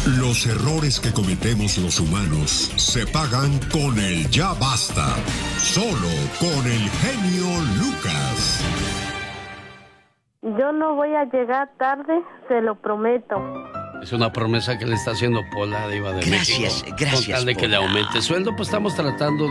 Los errores que cometemos los humanos se pagan con el ya basta. Solo con el genio Lucas. Yo no voy a llegar tarde, se lo prometo. Es una promesa que le está haciendo Pola, Diva de México. Gracias, con tal de Pola. que le aumente sueldo, pues estamos tratando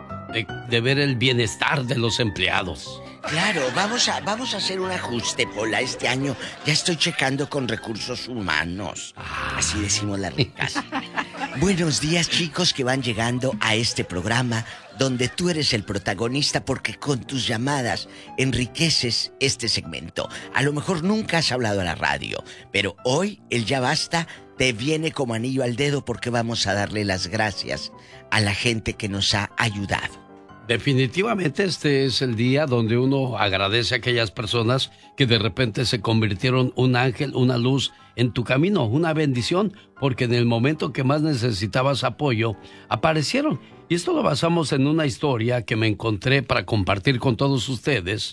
de ver el bienestar de los empleados. Claro, vamos a hacer un ajuste, Pola, este año. Ya estoy checando con recursos humanos. Así decimos las ricas. Buenos días, chicos, que van llegando a este programa donde tú eres el protagonista porque con tus llamadas enriqueces este segmento. A lo mejor nunca has hablado a la radio, pero hoy el Ya Basta te viene como anillo al dedo porque vamos a darle las gracias a la gente que nos ha ayudado. Definitivamente este es el día donde uno agradece a aquellas personas que de repente se convirtieron un ángel, una luz en tu camino, una bendición, porque en el momento que más necesitabas apoyo, aparecieron. Y esto lo basamos en una historia que me encontré para compartir con todos ustedes,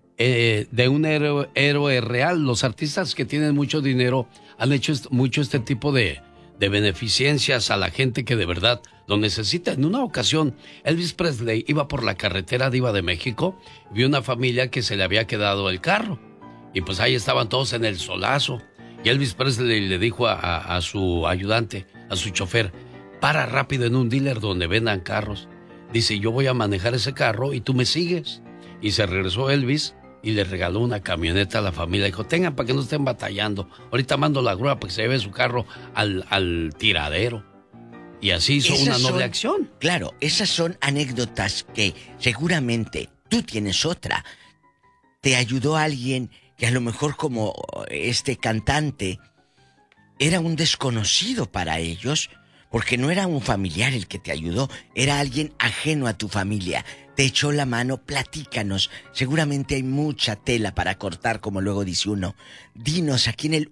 de un héroe real. Los artistas que tienen mucho dinero han hecho mucho este tipo de beneficencias a la gente que de verdad lo necesita. En una ocasión, Elvis Presley iba por la carretera Diva de México, vio una familia que se le había quedado el carro. Y pues ahí estaban todos en el solazo. Y Elvis Presley le dijo a su ayudante, a su chofer, para rápido en un dealer donde vendan carros. Dice, yo voy a manejar ese carro y tú me sigues. Y se regresó Elvis y le regaló una camioneta a la familia. Dijo, tengan para que no estén batallando. Ahorita mando la grúa para que se lleve su carro al tiradero. Y así hizo una noble acción. Claro, esas son anécdotas que seguramente tú tienes otra. Te ayudó alguien que a lo mejor como este cantante era un desconocido para ellos, porque no era un familiar el que te ayudó, era alguien ajeno a tu familia. Te echó la mano, platícanos. Seguramente hay mucha tela para cortar, como luego dice uno. Dinos aquí en el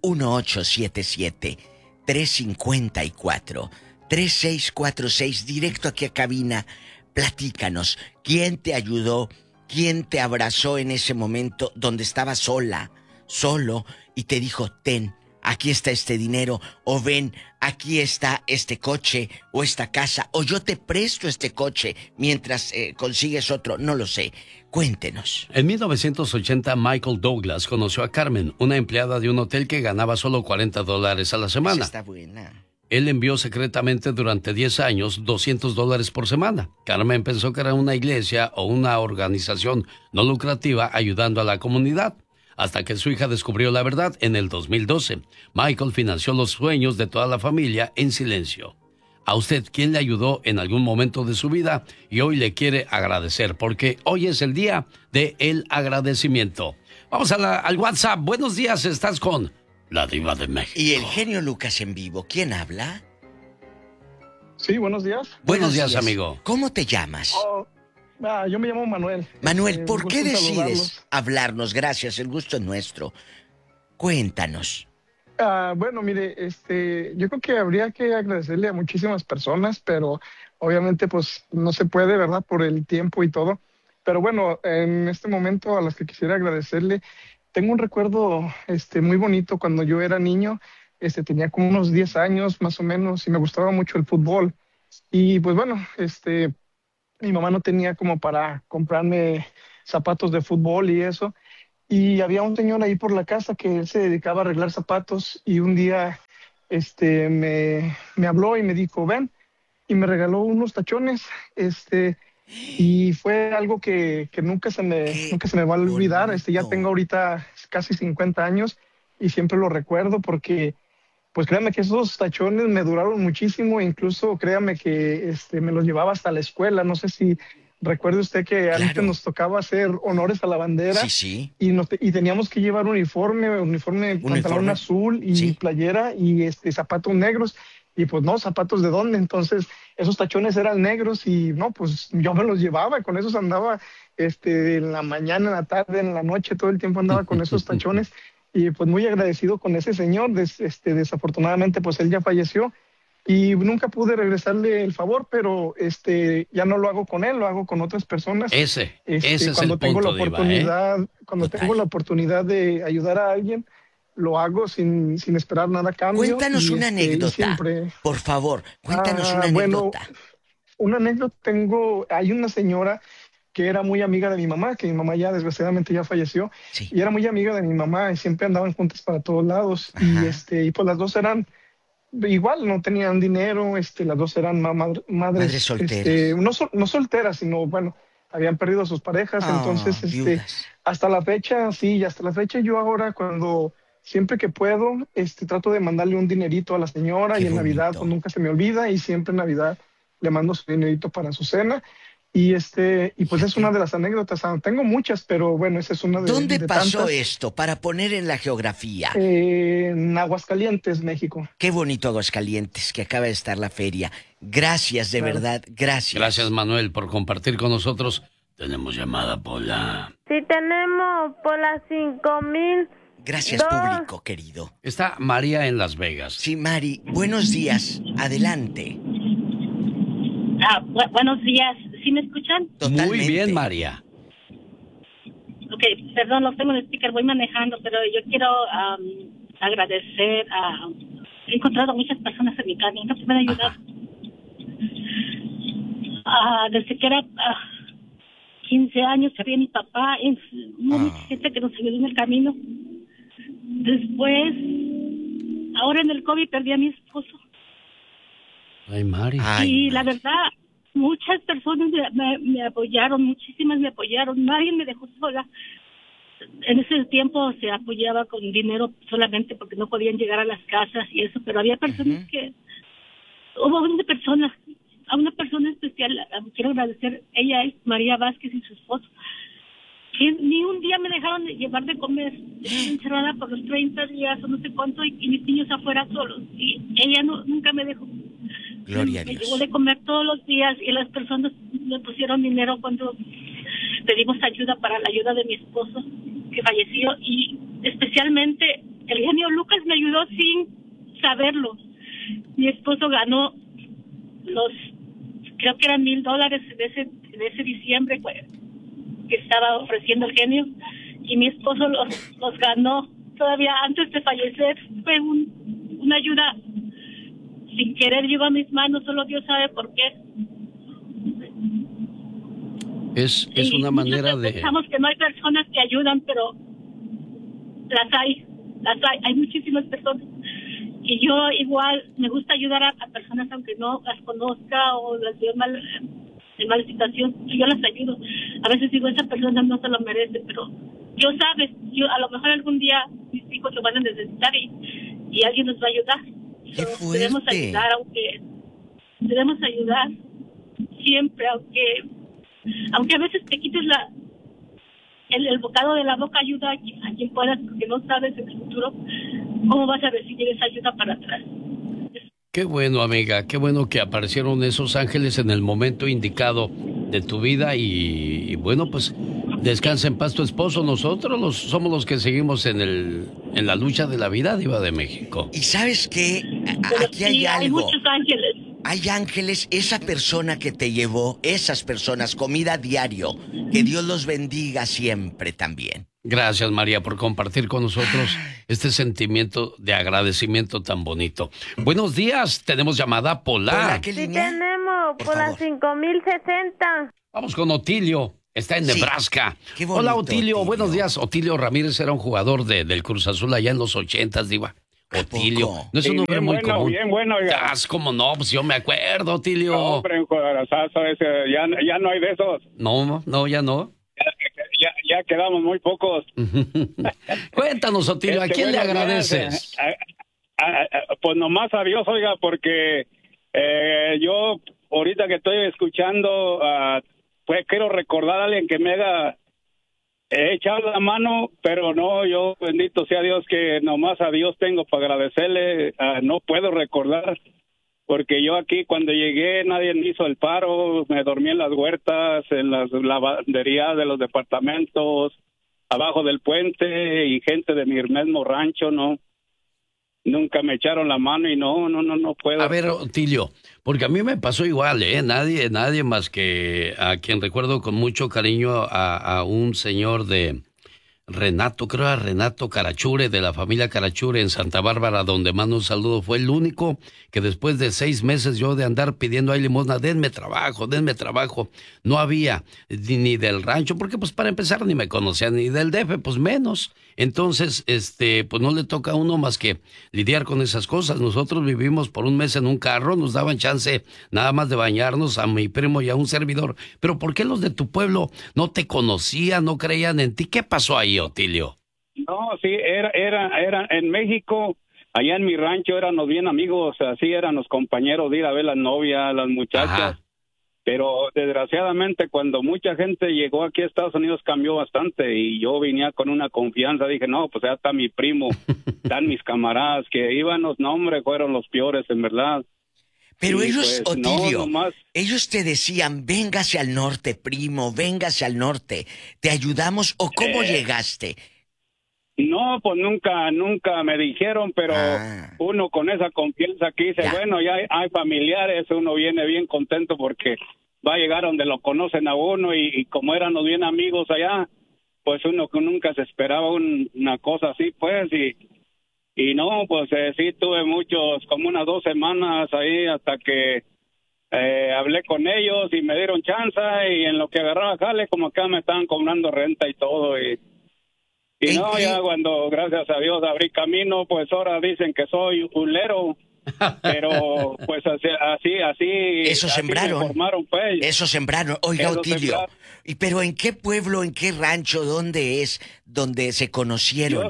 1877-354-3646, directo aquí a cabina. Platícanos, ¿quién te ayudó? ¿Quién te abrazó en ese momento donde estabas sola, solo, y te dijo, ten, aquí está este dinero, o ven, aquí está este coche, o esta casa, o yo te presto este coche mientras consigues otro, no lo sé. Cuéntenos. En 1980, Michael Douglas conoció a Carmen, una empleada de un hotel que ganaba solo $40 a la semana. Esa está buena. Él envió secretamente durante 10 años $200 por semana. Carmen pensó que era una iglesia o una organización no lucrativa ayudando a la comunidad. Hasta que su hija descubrió la verdad en el 2012. Michael financió los sueños de toda la familia en silencio. A usted, ¿quién le ayudó en algún momento de su vida y hoy le quiere agradecer? Porque hoy es el día del agradecimiento. Vamos al WhatsApp. Buenos días, estás con la Diva de México. Y el genio Lucas en vivo, ¿quién habla? Sí, buenos días. Buenos días, amigo. ¿Cómo te llamas? Yo me llamo Manuel. Manuel, ¿por qué decides saludarlos. hablarnos? Gracias, el gusto es nuestro. Cuéntanos. Bueno, mire, yo creo que habría que agradecerle a muchísimas personas, pero obviamente pues no se puede, ¿verdad? Por el tiempo y todo. Pero bueno, en este momento a las que quisiera agradecerle, tengo un recuerdo muy bonito cuando yo era niño. Tenía como unos 10 años más o menos y me gustaba mucho el fútbol. Y pues bueno, mi mamá no tenía como para comprarme zapatos de fútbol y eso. Y había un señor ahí por la casa que él se dedicaba a arreglar zapatos y un día me habló y me dijo, ven, y me regaló unos tachones. Y fue algo que nunca se me va a olvidar. Ya tengo ahorita casi 50 años y siempre lo recuerdo porque, pues créame que esos tachones me duraron muchísimo. Incluso créame que me los llevaba hasta la escuela. No sé si recuerde usted que antes nos tocaba hacer honores a la bandera. Sí. Y teníamos que llevar uniforme, pantalón azul y playera y zapatos negros. Y pues no, zapatos de dónde. Entonces esos tachones eran negros y no, pues yo me los llevaba, con esos andaba en la mañana, en la tarde, en la noche, todo el tiempo andaba con esos tachones. Y pues muy agradecido con ese señor. Desafortunadamente pues él ya falleció y nunca pude regresarle el favor, pero ya no lo hago con él, lo hago con otras personas. Ese es cuando el tengo punto, la oportunidad, Diva, cuando tengo la oportunidad de ayudar a alguien, lo hago sin esperar nada a cambio. Cuéntanos una anécdota, siempre... por favor, cuéntanos una bueno, anécdota. Una anécdota hay una señora que era muy amiga de mi mamá, que mi mamá ya desgraciadamente ya falleció, Sí. y era muy amiga de mi mamá y siempre andaban juntas para todos lados. Ajá. Y pues las dos eran igual, no tenían dinero, las dos eran madres solteras. no solteras, sino bueno, habían perdido a sus parejas. Entonces viudas. hasta la fecha yo ahora siempre que puedo, trato de mandarle un dinerito a la señora. Qué Y en Navidad bonito. pues nunca se me olvida, y siempre en Navidad le mando su dinerito para su cena. Y pues es una de las anécdotas. Tengo muchas, pero bueno, esa es una de ¿Dónde de pasó tantas. esto? Para poner en la geografía. En Aguascalientes, México. Qué bonito Aguascalientes, que acaba de estar la feria. Gracias, de verdad, gracias. Gracias, Manuel, por compartir con nosotros. Tenemos llamada, Pola. Sí, tenemos por las 5,000. Gracias, público querido. Está María en Las Vegas. Sí, Mari, buenos días, adelante. Buenos días, ¿sí me escuchan? Totalmente. Muy bien, María. Ok, perdón, los tengo en el speaker, voy manejando, pero yo quiero agradecer he encontrado muchas personas en mi camino que me han ayudado. Desde que era 15 años había mi papá, mucha gente que nos ayudó en el camino. Después, ahora en el COVID perdí a mi esposo. Ay, Mari. Y la verdad, muchas personas me apoyaron, muchísimas me apoyaron, nadie me dejó sola. En ese tiempo se apoyaba con dinero solamente porque no podían llegar a las casas y eso, pero había personas que... Hubo a una persona especial, quiero agradecer, ella es María Vázquez y su esposo, que ni un día me dejaron de llevar de comer. Estuve encerrada por los 30 días o no sé cuánto, y mis niños afuera solos, y ella nunca me dejó. Gloria a Me Dios. llevó de comer todos los días, y las personas me pusieron dinero cuando pedimos ayuda para la ayuda de mi esposo que falleció, y especialmente el genio Lucas me ayudó sin saberlo. Mi esposo ganó creo que eran $1,000 de ese diciembre que estaba ofreciendo el genio, y mi esposo los ganó todavía antes de fallecer. Fue una ayuda sin querer, llegó a mis manos, solo Dios sabe por qué. Es una manera de... Pensamos que no hay personas que ayudan, pero las hay, hay muchísimas personas. Y yo igual me gusta ayudar a personas aunque no las conozca o las veo en mala situación. Yo las ayudo. A veces digo, esa persona no se lo merece, pero yo a lo mejor algún día mis hijos lo van a necesitar y alguien nos va a ayudar. ¡Qué fuerte! Debemos ayudar siempre, aunque a veces te quites el bocado de la boca, ayuda a quien puedas, porque no sabes en el futuro cómo vas a recibir esa ayuda para atrás. Qué bueno, amiga, qué bueno que aparecieron esos ángeles en el momento indicado de tu vida y bueno, pues descansa en paz tu esposo. Nosotros somos los que seguimos en la lucha de la vida, Diva de México. Y ¿sabes qué? Aquí hay Hay algo. muchos ángeles. Hay ángeles, esa persona que te llevó, esas personas, comida diario. Que Dios los bendiga siempre también. Gracias, María, por compartir con nosotros este sentimiento de agradecimiento tan bonito. Buenos días, tenemos llamada Pola. Hola, ¿qué Sí, línea? tenemos por las 5,060. Vamos con Otilio, está en Sí. Nebraska. Qué bonito, Hola, Otilio, Otilio. buenos días. Otilio Ramírez era un jugador del Cruz Azul allá en los 80s, Diva. ¿A Otilio, poco? no es un nombre muy común. Bien bueno, oiga. Como no, pues yo me acuerdo, Otilio. No, hombre, un corazazo ese, ya no hay de esos. No, ya no. Ya quedamos muy pocos. Cuéntanos, Otilio, ¿a quién le buenos días, agradeces? Pues nomás a Dios, oiga, porque yo ahorita que estoy escuchando, pues quiero recordar a alguien que me haya echado la mano, pero no, yo bendito sea Dios que nomás a Dios tengo para agradecerle. No puedo recordar, porque yo aquí cuando llegué nadie me hizo el paro, me dormí en las huertas, en las lavanderías de los departamentos, abajo del puente, y gente de mi mismo rancho, no, nunca me echaron la mano y no puedo. A ver, Otilio, porque a mí me pasó igual, nadie más que a quien recuerdo con mucho cariño a un señor Renato, creo a Renato Carachure, de la familia Carachure en Santa Bárbara, donde mando un saludo. Fue el único que después de 6 meses yo de andar pidiendo ahí limosna, denme trabajo, no había ni del rancho, porque pues para empezar ni me conocían, ni del DF, pues menos. Entonces, pues no le toca a uno más que lidiar con esas cosas. Nosotros vivimos por un mes en un carro, nos daban chance nada más de bañarnos a mi primo y a un servidor. Pero ¿por qué los de tu pueblo no te conocían, no creían en ti? ¿Qué pasó ahí, Otilio? No, sí, era en México, allá en mi rancho éramos bien amigos, así éramos compañeros de ir a ver las novias, las muchachas. Ajá. Pero desgraciadamente cuando mucha gente llegó aquí a Estados Unidos cambió bastante y yo venía con una confianza, dije, no, pues ya está mi primo, están mis camaradas, que íbamos, no hombre, fueron los peores en verdad. Pero y ellos, pues, Otilio, no, nomás... ellos te decían, véngase al norte, primo, véngase al norte, ¿te ayudamos o cómo llegaste? No, pues nunca me dijeron, pero uno con esa confianza que dice, bueno, ya hay familiares, uno viene bien contento porque va a llegar donde lo conocen a uno y como éramos bien amigos allá, pues uno que nunca se esperaba una cosa así, pues, y no, pues sí tuve como unas 2 semanas ahí hasta que hablé con ellos y me dieron chance y en lo que agarraba jale, como acá me estaban cobrando renta y todo y no, ya cuando, gracias a Dios, abrí camino, pues ahora dicen que soy ulero, pero pues así Eso sembraron. Me formaron, pues. Eso sembraron. Oiga, Eso Otilio, sembraron. ¿pero en qué pueblo, en qué rancho, dónde es donde se conocieron?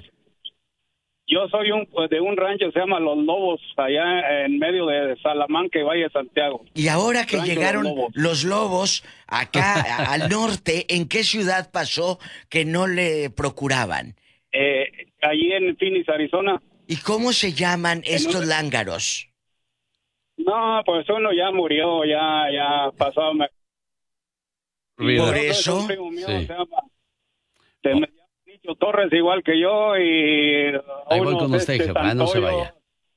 Yo soy de un rancho, se llama Los Lobos, allá en medio de Salamanca y Valle de Santiago. Y ahora que Rancho llegaron los lobos acá al norte, ¿en qué ciudad pasó que no le procuraban? Allí en Phoenix, Arizona. ¿Y cómo se llaman estos lángaros? No, pues uno ya murió, ya pasó. Por eso. Un primo mío se llama Torres, igual que yo, y ahí voy con usted, jefa, no se vaya.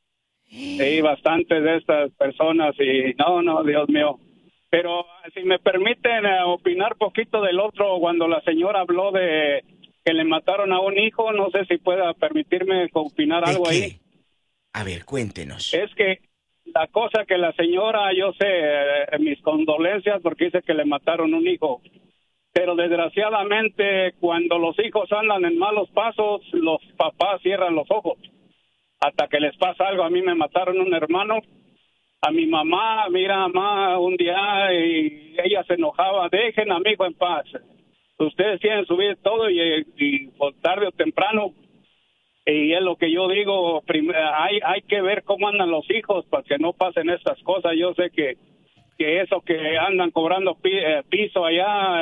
Y bastantes de estas personas, y no, Dios mío. Pero si me permiten opinar poquito del otro, cuando la señora habló de que le mataron a un hijo, no sé si pueda permitirme opinar algo qué? ahí. A ver, cuéntenos. Es que la cosa que la señora, yo sé, mis condolencias porque dice que le mataron un hijo. Pero desgraciadamente cuando los hijos andan en malos pasos, los papás cierran los ojos hasta que les pasa algo. A mí me mataron un hermano, a mi mamá, mira, mamá, un día y ella se enojaba, dejen a mi hijo en paz. Ustedes tienen su vida todo y pues, tarde o temprano, y es lo que yo digo, hay que ver cómo andan los hijos para que no pasen estas cosas. Yo sé que eso que andan cobrando piso allá,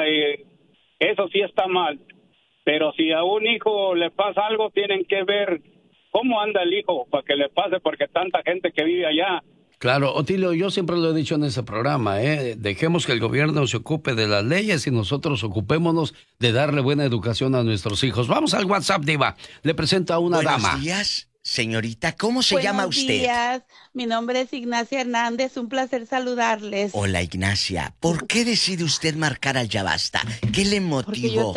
eso sí está mal. Pero si a un hijo le pasa algo, tienen que ver cómo anda el hijo para que le pase, porque tanta gente que vive allá. Claro, Otilio, yo siempre lo he dicho en ese programa, dejemos que el gobierno se ocupe de las leyes y nosotros ocupémonos de darle buena educación a nuestros hijos. Vamos al WhatsApp, Diva. Le presento a una dama. Buenos días. Señorita, ¿cómo se llama usted? Buenos días, mi nombre es Ignacia Hernández, un placer saludarles. Hola, Ignacia, ¿por qué decide usted marcar al Ya Basta? ¿Qué le motivó?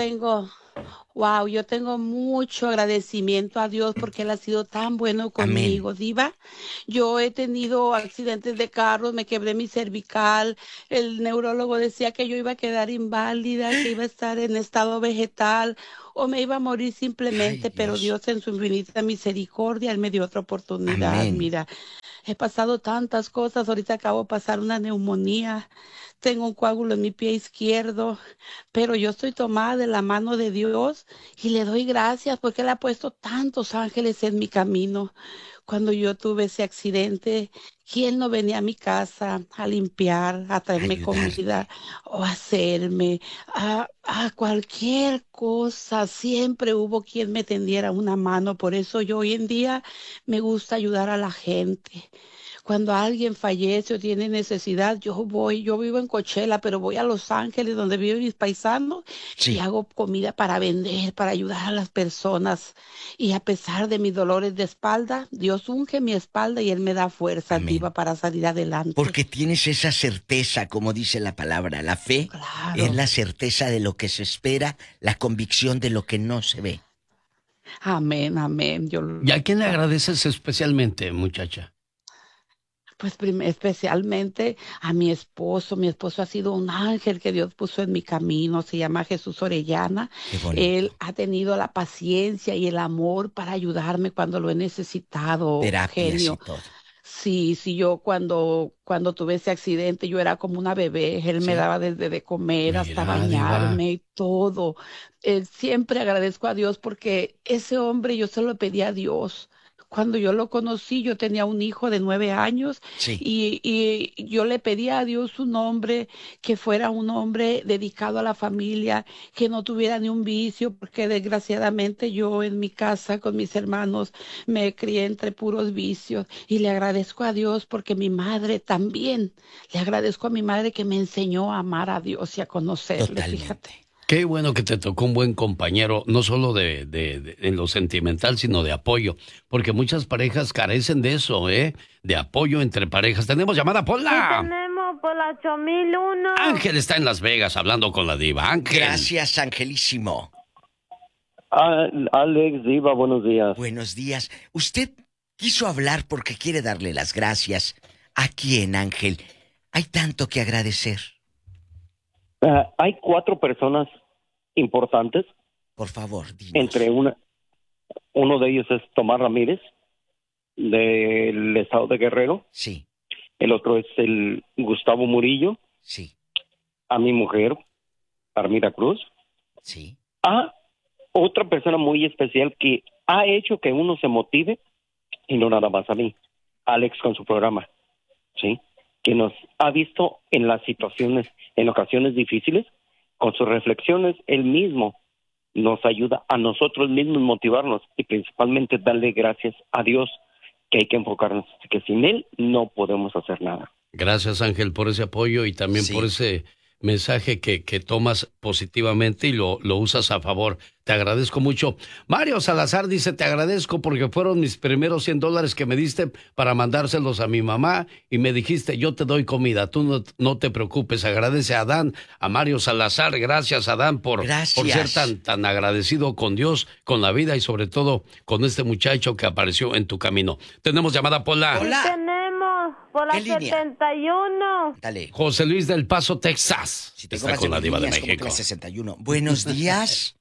Porque yo tengo mucho agradecimiento a Dios porque Él ha sido tan bueno conmigo, Amén. Diva. Yo he tenido accidentes de carros, me quebré mi cervical, el neurólogo decía que yo iba a quedar inválida, que iba a estar en estado vegetal o me iba a morir simplemente. Ay, pero Dios en su infinita misericordia, Él me dio otra oportunidad. Amén. Mira, he pasado tantas cosas, ahorita acabo de pasar una neumonía, tengo un coágulo en mi pie izquierdo, pero yo estoy tomada de la mano de Dios y le doy gracias porque Él ha puesto tantos ángeles en mi camino. Cuando yo tuve ese accidente, ¿quién no venía a mi casa a limpiar, a traerme comida o a hacerme a cualquier cosa? Siempre hubo quien me tendiera una mano. Por eso yo hoy en día me gusta ayudar a la gente. Cuando alguien fallece o tiene necesidad, yo vivo en Coachella, pero voy a Los Ángeles, donde viven mis paisanos, y hago comida para vender, para ayudar a las personas. Y a pesar de mis dolores de espalda, Dios unge mi espalda y Él me da fuerza, Diva, para salir adelante. Porque tienes esa certeza, como dice la palabra, la fe es la certeza de lo que se espera, la convicción de lo que no se ve. Amén, amén. ¿Y a quién le agradeces especialmente, muchacha? Pues especialmente a mi esposo. Mi esposo ha sido un ángel que Dios puso en mi camino. Se llama Jesús Orellana. Él ha tenido la paciencia y el amor para ayudarme cuando lo he necesitado. Terapias Genio. y todo. Sí, yo cuando tuve ese accidente, yo era como una bebé. Él me daba desde de comer hasta bañarme y todo. Siempre agradezco a Dios porque ese hombre yo se lo pedí a Dios. Cuando yo lo conocí, yo tenía un hijo de 9 años y yo le pedí a Dios un hombre que fuera un hombre dedicado a la familia, que no tuviera ni un vicio, porque desgraciadamente yo en mi casa con mis hermanos me crié entre puros vicios y le agradezco a Dios porque mi madre también, le agradezco a mi madre que me enseñó a amar a Dios y a conocerle, fíjate. Qué bueno que te tocó un buen compañero, no solo en lo sentimental, sino de apoyo, porque muchas parejas carecen de eso, de apoyo entre parejas. ¿Tenemos llamada, Pola? Sí, tenemos por la 8001. Ángel está en Las Vegas hablando con la diva. Ángel. Gracias, Angelísimo. Alex, diva, buenos días. Buenos días. Usted quiso hablar porque quiere darle las gracias. ¿A quién, Ángel? Hay tanto que agradecer. Hay 4 personas importantes. Por favor, dinos. Entre uno de ellos es Tomás Ramírez, del estado de Guerrero. Sí. El otro es el Gustavo Murillo. Sí. A mi mujer, Armida Cruz. Sí. A otra persona muy especial que ha hecho que uno se motive, y no nada más a mí, Alex con su programa, ¿sí? Que nos ha visto en las situaciones, en ocasiones difíciles, con sus reflexiones, él mismo nos ayuda a nosotros mismos motivarnos y principalmente darle gracias a Dios, que hay que enfocarnos, que sin él no podemos hacer nada. Gracias, Ángel, por ese apoyo y también por ese mensaje que tomas positivamente y lo usas a favor. Te agradezco mucho. Mario Salazar dice, te agradezco porque fueron mis primeros $100 que me diste para mandárselos a mi mamá y me dijiste, yo te doy comida, tú no te preocupes. Agradece a Adán, a Mario Salazar. Gracias, Adán, por ser tan agradecido con Dios, con la vida y sobre todo con este muchacho que apareció en tu camino. Tenemos llamada, Pola. Hola. Tenemos por la 71. Dale. José Luis del Paso, Texas. Está con la diva de México. 61. Buenos días.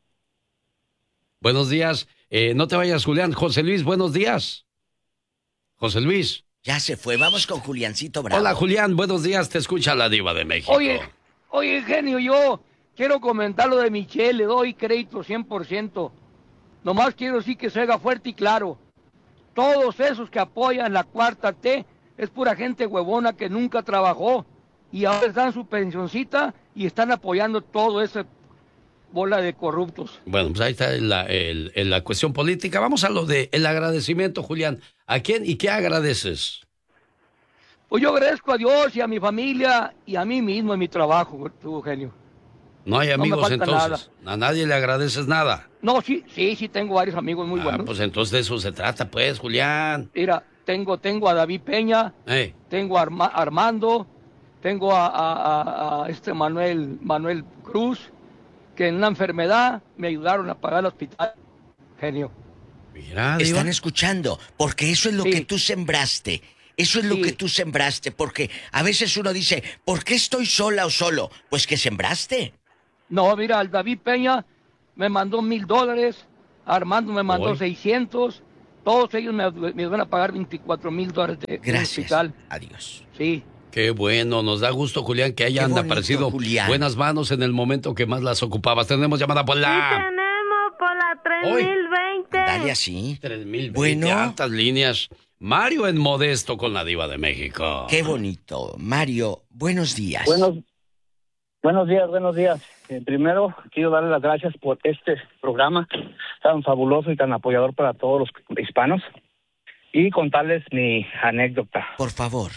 Buenos días. No te vayas, Julián. José Luis, buenos días. José Luis. Ya se fue. Vamos con Juliancito Bravo. Hola, Julián. Buenos días. Te escucha la diva de México. Oye, genio, yo quiero comentar lo de Michelle. Le doy crédito 100%. Nomás quiero decir que se haga fuerte y claro. Todos esos que apoyan la cuarta T es pura gente huevona que nunca trabajó y ahora están en su pensioncita y están apoyando todo ese bola de corruptos. Bueno, pues ahí está la cuestión política. Vamos a lo de el agradecimiento, Julián. ¿A quién y qué agradeces? Pues yo agradezco a Dios y a mi familia y a mí mismo en mi trabajo, tu genio. No hay amigos entonces. Nada. A nadie le agradeces nada. No, sí tengo varios amigos muy buenos. Pues entonces de eso se trata, pues, Julián. Mira, tengo a David Peña, tengo a Armando, tengo a Manuel Cruz, que en una enfermedad me ayudaron a pagar el hospital. Genio. Mira, están escuchando, porque eso es lo que tú sembraste. Eso es lo que tú sembraste, porque a veces uno dice, ¿por qué estoy sola o solo? Pues que sembraste. No, mira, el David Peña me mandó $1,000, Armando me mandó 600, todos ellos me van a pagar $24,000 de hospital. Adiós. Sí. Qué bueno, nos da gusto, Julián, que hayan aparecido buenas manos en el momento que más las ocupabas. Tenemos llamada por la... Sí, tenemos por la 3020. Dale así. 3020, bueno. Altas líneas. Mario en Modesto con la diva de México. Qué bonito. Mario, buenos días. Buenos días. Primero, quiero darle las gracias por este programa tan fabuloso y tan apoyador para todos los hispanos. Y contarles mi anécdota. Por favor.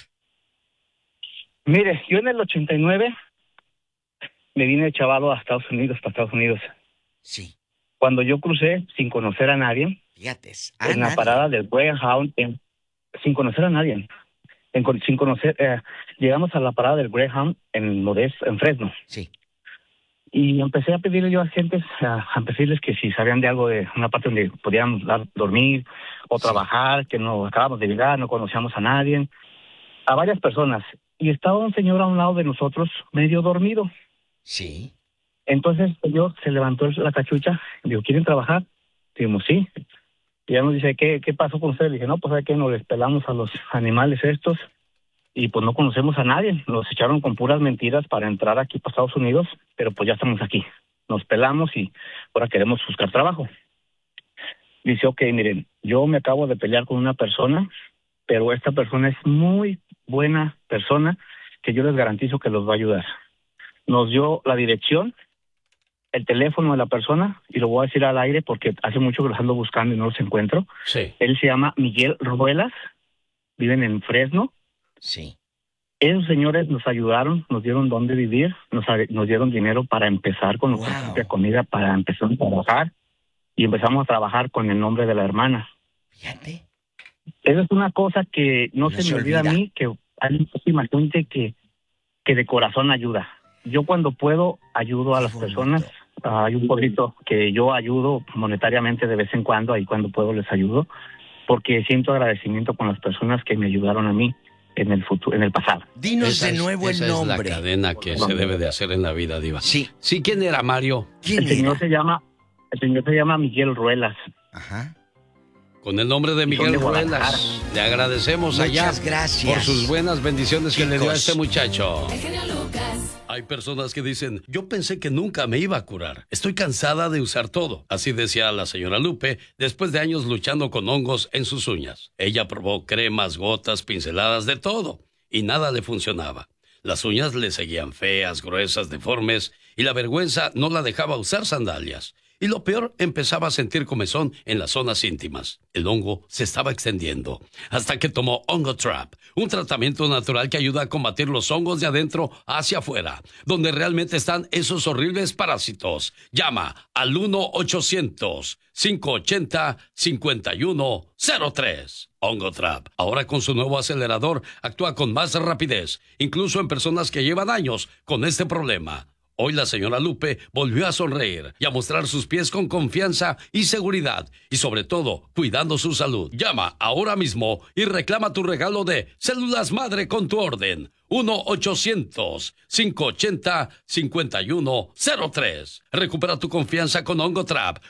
Mire, yo en el 89 me vine chavalo para Estados Unidos. Sí. Cuando yo crucé sin conocer a nadie, fíjate, en la parada del Greyhound, sin conocer a nadie, llegamos a la parada del Greyhound en Fresno. Sí. Y empecé a pedirle yo a gentes, a decirles que si sabían de algo, de una parte donde podíamos dormir o trabajar, que no acabamos de llegar, no conocíamos a nadie, a varias personas. Y estaba un señor a un lado de nosotros, medio dormido. Sí. Entonces el señor se levantó la cachucha, dijo, ¿quieren trabajar? Dijimos, sí. Y ya nos dice, ¿qué pasó con ustedes? Le dije, no, pues hay que nos les pelamos a los animales estos y pues no conocemos a nadie. Nos echaron con puras mentiras para entrar aquí para Estados Unidos, pero pues ya estamos aquí. Nos pelamos y ahora queremos buscar trabajo. Dice, ok, miren, yo me acabo de pelear con una persona, pero esta persona es muy buena persona que yo les garantizo que los va a ayudar. Nos dio la dirección, el teléfono de la persona, y lo voy a decir al aire porque hace mucho que los ando buscando y no los encuentro. Sí. Él se llama Miguel Ruelas, viven en Fresno. Sí. Esos señores nos ayudaron, nos dieron dónde vivir, nos dieron dinero para empezar con nuestra propia comida, para empezar a trabajar, y empezamos a trabajar con el nombre de la hermana. Fíjate. Eso es una cosa que no se me olvida a mí, que hay muchísima gente que de corazón ayuda. Yo cuando puedo ayudo a las personas. Hay un pueblito que yo ayudo monetariamente de vez en cuando, ahí cuando puedo les ayudo, porque siento agradecimiento con las personas que me ayudaron a mí en el futuro, en el pasado. Dinos de nuevo el nombre. Esa es la cadena que se debe de hacer en la vida, Diva. Sí. Sí, ¿quién era, Mario? El señor se llama Miguel Ruelas. Ajá. Con el nombre de Miguel Ruelas, le agradecemos Muchas gracias por sus buenas bendiciones, chicos, que le dio a este muchacho. El genio Lucas. Hay personas que dicen, yo pensé que nunca me iba a curar. Estoy cansada de usar todo. Así decía la señora Lupe, después de años luchando con hongos en sus uñas. Ella probó cremas, gotas, pinceladas, de todo, y nada le funcionaba. Las uñas le seguían feas, gruesas, deformes, y la vergüenza no la dejaba usar sandalias. Y lo peor, empezaba a sentir comezón en las zonas íntimas. El hongo se estaba extendiendo, hasta que tomó Ongotrap, un tratamiento natural que ayuda a combatir los hongos de adentro hacia afuera, donde realmente están esos horribles parásitos. Llama al 1-800-580-5103. Ongotrap, ahora con su nuevo acelerador, actúa con más rapidez, incluso en personas que llevan años con este problema. Hoy la señora Lupe volvió a sonreír y a mostrar sus pies con confianza y seguridad, y sobre todo, cuidando su salud. Llama ahora mismo y reclama tu regalo de Células Madre con tu orden. 1-800-580-5103. Recupera tu confianza con Ongotrap.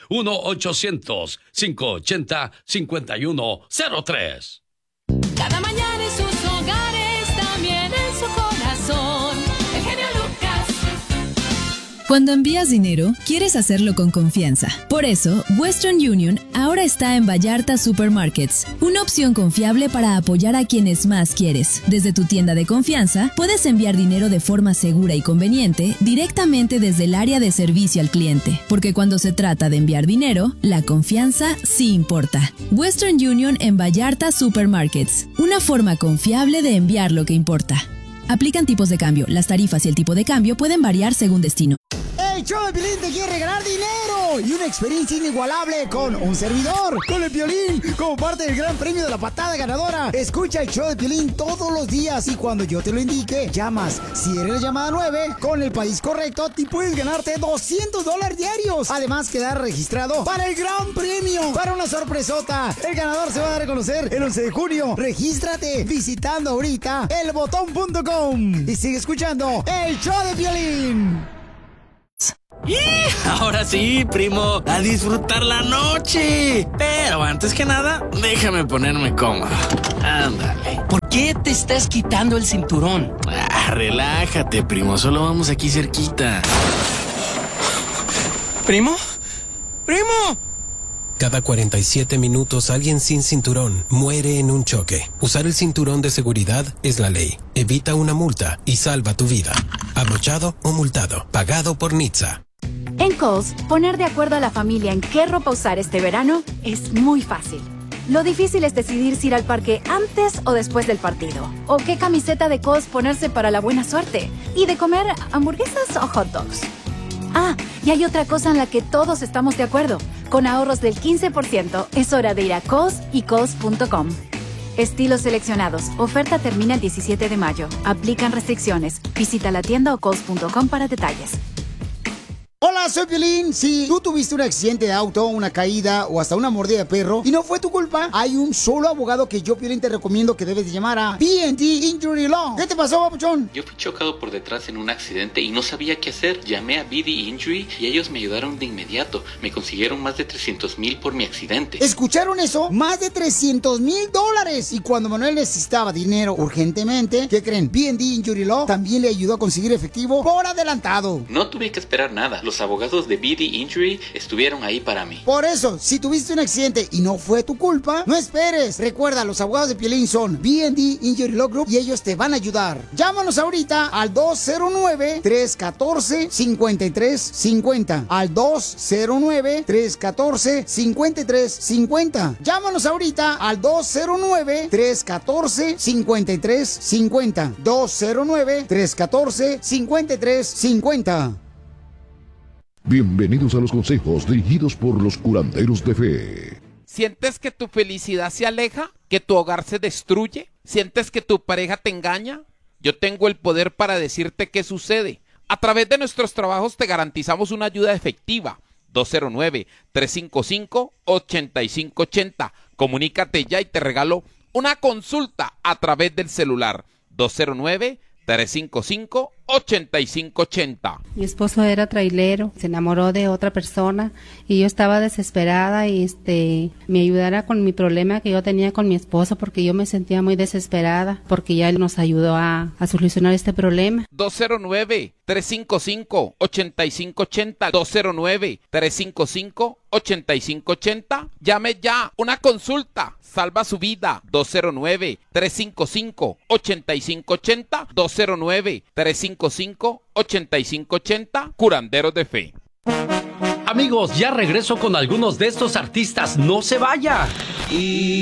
1-800-580-5103. Cada mañana en sus hogares, también en su corazón. El genio Lucas. Cuando envías dinero, quieres hacerlo con confianza. Por eso, Western Union ahora está en Vallarta Supermarkets, una opción confiable para apoyar a quienes más quieres. Desde tu tienda de confianza, puedes enviar dinero de forma segura y conveniente directamente desde el área de servicio al cliente. Porque cuando se trata de enviar dinero, la confianza sí importa. Western Union en Vallarta Supermarkets, una forma confiable de enviar lo que importa. Aplican tipos de cambio. Las tarifas y el tipo de cambio pueden variar según destino. El show de Piolín te quiere regalar dinero y una experiencia inigualable con un servidor, con el Piolín, como parte del gran premio de la patada ganadora. Escucha el show de Piolín todos los días y cuando yo te lo indique, llamas. Si eres la llamada 9, con el país correcto, te puedes ganarte $200 diarios. Además, quedar registrado para el gran premio, para una sorpresota. El ganador se va a dar a conocer el 11 de junio. Regístrate visitando ahorita elbotón.com y sigue escuchando el show de Piolín. ¡Y! Ahora sí, primo, a disfrutar la noche. Pero antes que nada, déjame ponerme cómodo. Ándale. ¿Por qué te estás quitando el cinturón? Relájate, primo, solo vamos aquí cerquita. ¿Primo? ¡Primo! Cada 47 minutos alguien sin cinturón muere en un choque. Usar el cinturón de seguridad es la ley. Evita una multa y salva tu vida. Abrochado o multado. Pagado por NHTSA. En Kohl's, poner de acuerdo a la familia en qué ropa usar este verano es muy fácil. Lo difícil es decidir si ir al parque antes o después del partido. O qué camiseta de Kohl's ponerse para la buena suerte. Y de comer hamburguesas o hot dogs. Ah, y hay otra cosa en la que todos estamos de acuerdo. Con ahorros del 15%, es hora de ir a Kohl's y Kohl's.com. Estilos seleccionados. Oferta termina el 17 de mayo. Aplican restricciones. Visita la tienda o Kohl's.com para detalles. Hola, soy Piolín. Si tú tuviste un accidente de auto, una caída o hasta una mordida de perro y no fue tu culpa, hay un solo abogado que yo, Piolín, te recomiendo que debes de llamar a B&D Injury Law. ¿Qué te pasó, papuchón? Yo fui chocado por detrás en un accidente y no sabía qué hacer. Llamé a B&D Injury y ellos me ayudaron de inmediato. Me consiguieron más de $300,000 por mi accidente. ¿Escucharon eso? Más de $300,000. Y cuando Manuel necesitaba dinero urgentemente, ¿qué creen? B&D Injury Law también le ayudó a conseguir efectivo por adelantado. No tuve que esperar nada. Los abogados de B&D Injury estuvieron ahí para mí. Por eso, si tuviste un accidente y no fue tu culpa, no esperes. Recuerda, los abogados de Piolín son B&D Injury Law Group y ellos te van a ayudar. Llámanos ahorita al 209-314-5350. Al 209-314-5350. Llámanos ahorita al 209-314-5350. 209-314-5350. Bienvenidos a los consejos dirigidos por los curanderos de fe. ¿Sientes que tu felicidad se aleja? ¿Que tu hogar se destruye? ¿Sientes que tu pareja te engaña? Yo tengo el poder para decirte qué sucede. A través de nuestros trabajos te garantizamos una ayuda efectiva. 209-355-8580. Comunícate ya y te regalo una consulta a través del celular. 209-355-8580. Mi esposo era trailero, se enamoró de otra persona y yo estaba desesperada y me ayudara con mi problema que yo tenía con mi esposo porque yo me sentía muy desesperada porque ya él nos ayudó a solucionar este problema. 209-355-8580. 209-355-8580. Llame ya, una consulta salva su vida. 209-355-8580. 209-355-8580. Curanderos de Fe. Amigos, ya regreso con algunos de estos artistas. No se vaya.